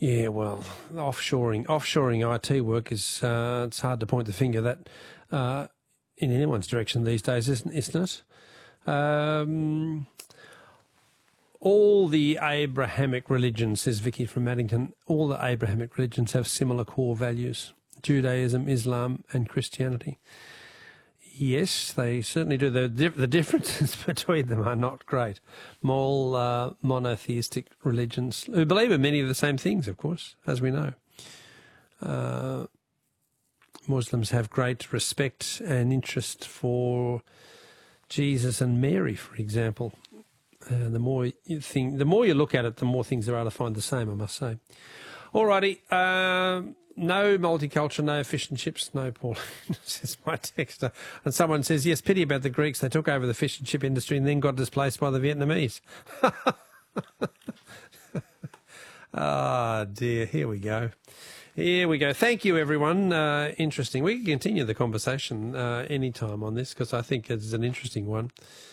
Yeah, well, offshoring IT work is it's hard to point the finger that in anyone's direction these days, isn't it? All the Abrahamic religions, says Vicky from Maddington, all the Abrahamic religions have similar core values: Judaism, Islam, and Christianity. Yes, they certainly do. The differences between them are not great. All monotheistic religions who believe in many of the same things, of course, as we know. Muslims have great respect and interest for Jesus and Mary, for example. The more you look at it, the more things there are to find the same, I must say. Alrighty. No multicultural, no fish and chips, no Paul, says my texter. And someone says, yes, pity about the Greeks. They took over the fish and chip industry and then got displaced by the Vietnamese. Ah, dear. Here we go. Thank you, everyone. Interesting. We can continue the conversation any time on this because I think it's an interesting one.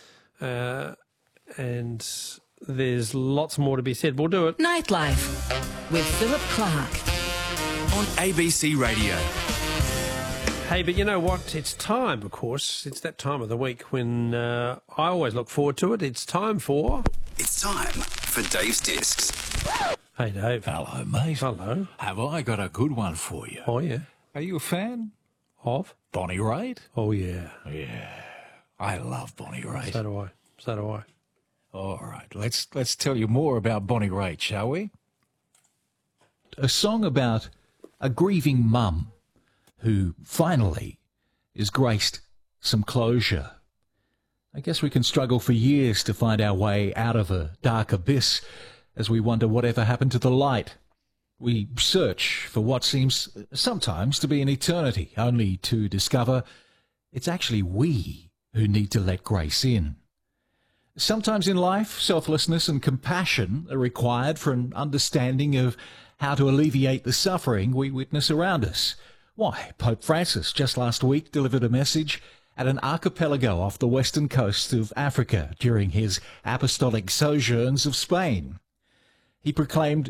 And there's lots more to be said. We'll do it. Nightlife with Philip Clark on ABC Radio. Hey, but you know what? It's time, of course. It's that time of the week when I always look forward to it. It's time for Dave's Discs. Hey, Dave. Hello, mate. Hello. Have I got a good one for you? Oh, yeah. Are you a fan? Of? Bonnie Raitt? Oh, yeah. Yeah. I love Bonnie Raitt. So do I. All right. Let's tell you more about Bonnie Raitt, shall we? A song about a grieving mum who finally is graced some closure. I guess we can struggle for years to find our way out of a dark abyss as we wonder whatever happened to the light. We search for what seems sometimes to be an eternity, only to discover it's actually we who need to let grace in. Sometimes in life, selflessness and compassion are required for an understanding of how to alleviate the suffering we witness around us. Why, Pope Francis just last week delivered a message at an archipelago off the western coast of Africa during his apostolic sojourns of Spain. He proclaimed